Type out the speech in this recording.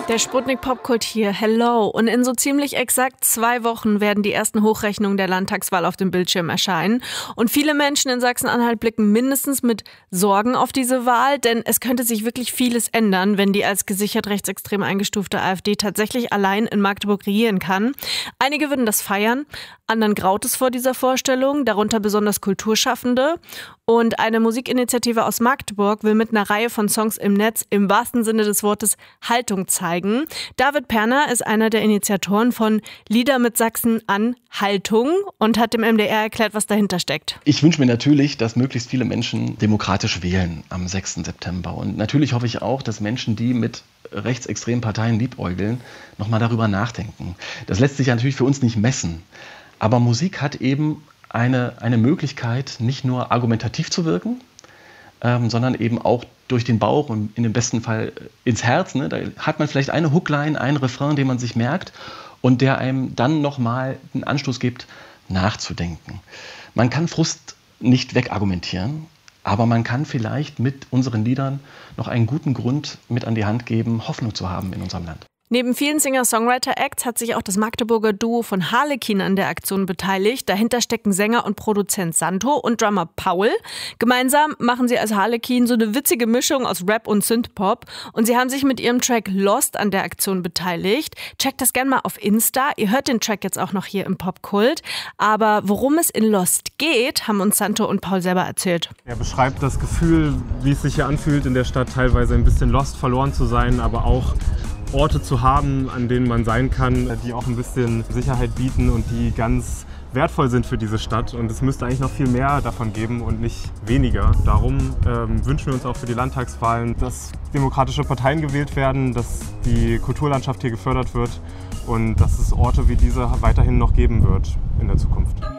Der Sputnik-Popkult hier, hello. Und in so ziemlich exakt 2 Wochen werden die ersten Hochrechnungen der Landtagswahl auf dem Bildschirm erscheinen. Und viele Menschen in Sachsen-Anhalt blicken mindestens mit Sorgen auf diese Wahl, denn es könnte sich wirklich vieles ändern, wenn die als gesichert rechtsextrem eingestufte AfD tatsächlich allein in Magdeburg regieren kann. Einige würden das feiern, anderen graut es vor dieser Vorstellung, darunter besonders Kulturschaffende. Und eine Musikinitiative aus Magdeburg will mit einer Reihe von Songs im Netz im wahrsten Sinne des Wortes Haltung zeigen. David Perner ist einer der Initiatoren von Lieder mit Sachsen an Haltung und hat dem MDR erklärt, was dahinter steckt. Ich wünsche mir natürlich, dass möglichst viele Menschen demokratisch wählen am 6. September. Und natürlich hoffe ich auch, dass Menschen, die mit rechtsextremen Parteien liebäugeln, nochmal darüber nachdenken. Das lässt sich ja natürlich für uns nicht messen. Aber Musik hat eben eine Möglichkeit, nicht nur argumentativ zu wirken, sondern eben auch durch den Bauch und in dem besten Fall ins Herz. Ne? Da hat man vielleicht eine Hookline, einen Refrain, den man sich merkt und der einem dann nochmal einen Anstoß gibt, nachzudenken. Man kann Frust nicht wegargumentieren, aber man kann vielleicht mit unseren Liedern noch einen guten Grund mit an die Hand geben, Hoffnung zu haben in unserem Land. Neben vielen Singer-Songwriter-Acts hat sich auch das Magdeburger Duo von Harlekin an der Aktion beteiligt. Dahinter stecken Sänger und Produzent Santo und Drummer Paul. Gemeinsam machen sie als Harlekin so eine witzige Mischung aus Rap und Synthpop. Und sie haben sich mit ihrem Track Lost an der Aktion beteiligt. Checkt das gerne mal auf Insta. Ihr hört den Track jetzt auch noch hier im Popkult. Aber worum es in Lost geht, haben uns Santo und Paul selber erzählt. Er beschreibt das Gefühl, wie es sich hier anfühlt, in der Stadt teilweise ein bisschen lost, verloren zu sein, aber auch Orte zu haben, an denen man sein kann, die auch ein bisschen Sicherheit bieten und die ganz wertvoll sind für diese Stadt. Und es müsste eigentlich noch viel mehr davon geben und nicht weniger. Darum wünschen wir uns auch für die Landtagswahlen, dass demokratische Parteien gewählt werden, dass die Kulturlandschaft hier gefördert wird und dass es Orte wie diese weiterhin noch geben wird in der Zukunft.